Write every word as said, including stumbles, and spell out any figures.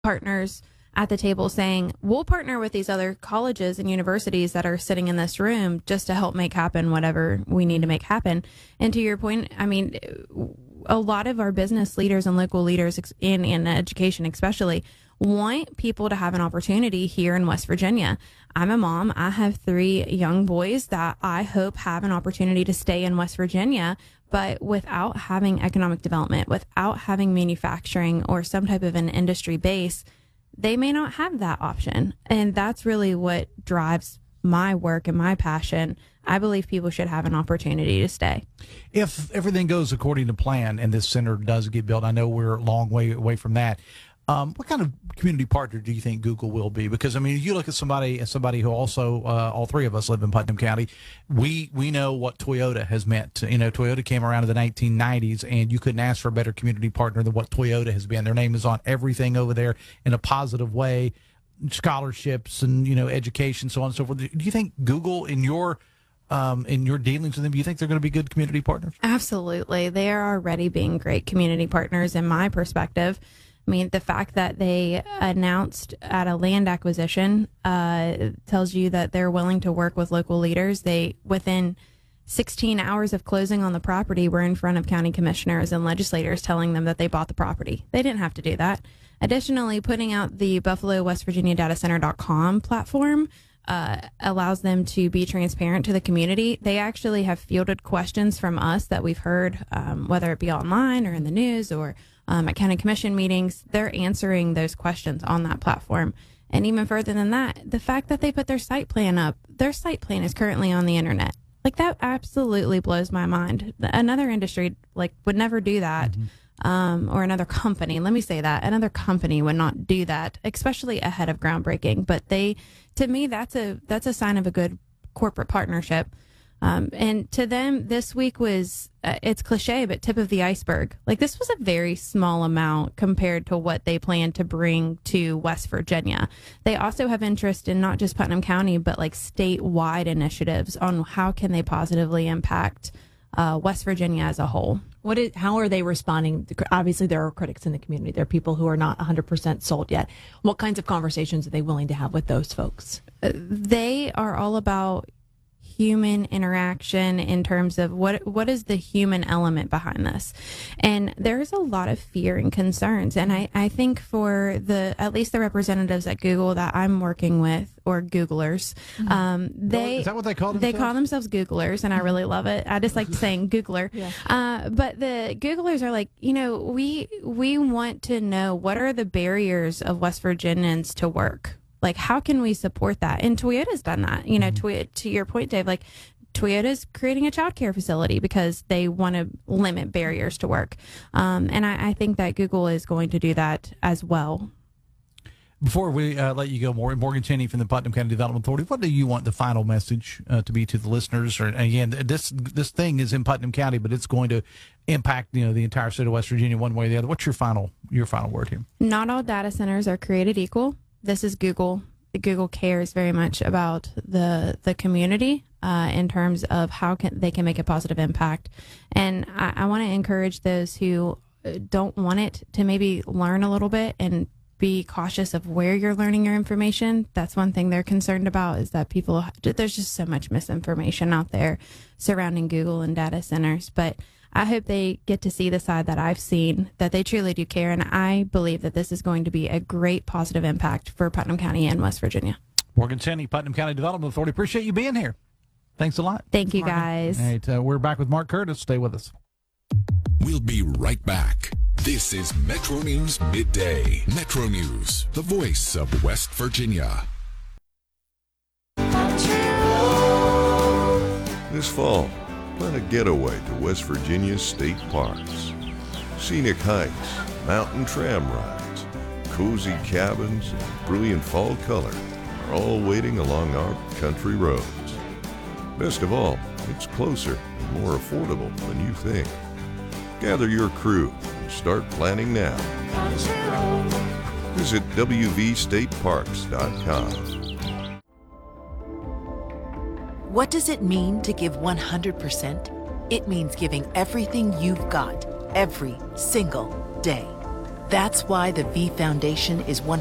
partners at the table saying, we'll partner with these other colleges and universities that are sitting in this room just to help make happen whatever we need to make happen. And to your point, I mean, a lot of our business leaders and local leaders in, in education especially want people to have an opportunity here in West Virginia. I'm a mom. I have three young boys that I hope have an opportunity to stay in West Virginia, but without having economic development, without having manufacturing or some type of an industry base, they may not have that option. And that's really what drives my work and my passion. I believe people should have an opportunity to stay. If everything goes according to plan and this center does get built, I know we're a long way away from that. Um, what kind of community partner do you think Google will be? Because, I mean, you look at somebody as somebody who also, uh, all three of us live in Putnam County. We we know what Toyota has meant. To, you know, Toyota came around in the nineteen nineties, and you couldn't ask for a better community partner than what Toyota has been. Their name is on everything over there in a positive way, scholarships and, you know, education, so on and so forth. Do you think Google, in your Um, in your dealings with them, do you think they're going to be good community partners? Absolutely. They are already being great community partners in my perspective. I mean, the fact that they announced at a land acquisition uh, tells you that they're willing to work with local leaders. They, within sixteen hours of closing on the property, were in front of county commissioners and legislators telling them that they bought the property. They didn't have to do that. Additionally, putting out the Buffalo West Virginia Data Center dot com platform uh, allows them to be transparent to the community. They actually have fielded questions from us that we've heard, um, whether it be online or in the news or um, at county commission meetings. They're answering those questions on that platform. And even further than that, the fact that they put their site plan up, their site plan is currently on the internet. Like, that absolutely blows my mind. Another industry like would never do that. Mm-hmm. Um, or another company, let me say that, another company would not do that, especially ahead of groundbreaking. But they, to me, that's a that's a sign of a good corporate partnership. Um, and to them, this week was, uh, it's cliche, but tip of the iceberg. Like, this was a very small amount compared to what they plan to bring to West Virginia. They also have interest in not just Putnam County, but like statewide initiatives on how can they positively impact uh, West Virginia as a whole. What is, how are they responding? Obviously, there are critics in the community. There are people who are not one hundred percent sold yet. What kinds of conversations are they willing to have with those folks? Uh, they are all about human interaction in terms of what what is the human element behind this. And there's a lot of fear and concerns. And I, I think for the at least the representatives at Google that I'm working with, or Googlers, mm-hmm. um, they is that what they call themselves? They call themselves Googlers, and I really love it. I just like saying Googler. Yeah. Uh, but the Googlers are like, you know, we we want to know what are the barriers of West Virginians to work. Like, how can we support that? And Toyota's done that. You know, to, to your point, Dave, like, Toyota's creating a child care facility because they want to limit barriers to work. Um, and I, I think that Google is going to do that as well. Before we uh, let you go, Morgan Cheney from the Putnam County Development Authority, what do you want the final message uh, to be to the listeners? Or, again, this this thing is in Putnam County, but it's going to impact, you know, the entire state of West Virginia one way or the other. What's your final your final word here? Not all data centers are created equal. This is Google. Google cares very much about the the community uh, in terms of how can they can make a positive impact. And I, I want to encourage those who don't want it to maybe learn a little bit and be cautious of where you're learning your information. That's one thing they're concerned about, is that people, there's just so much misinformation out there surrounding Google and data centers. But I hope they get to see the side that I've seen, that they truly do care. And I believe that this is going to be a great positive impact for Putnam County and West Virginia. Morgan Cheney, Putnam County Development Authority. Appreciate you being here. Thanks a lot. Thank you, guys. All right, uh, we're back with Mark Curtis. Stay with us. We'll be right back. This is Metro News Midday. Metro News, the voice of West Virginia. This fall, plan a getaway to West Virginia's state parks. Scenic hikes, mountain tram rides, cozy cabins, and brilliant fall color are all waiting along our country roads. Best of all, it's closer and more affordable than you think. Gather your crew and start planning now. Visit W V state parks dot com. What does it mean to give one hundred percent? It means giving everything you've got, every single day. That's why the V Foundation is